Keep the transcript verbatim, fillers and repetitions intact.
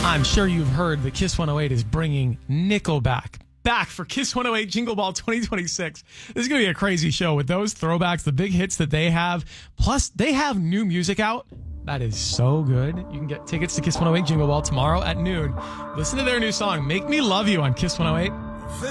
I'm sure you've heard that Kiss one oh eight is bringing Nickelback back for Kiss one oh eight Jingle Ball twenty twenty-six. This is going to be a crazy show with those throwbacks, the big hits that they have. Plus, they have new music out. That is so good. You can get tickets to Kiss one oh eight Jingle Ball tomorrow at noon. Listen to their new song, Make Me Love You, on Kiss one oh eight.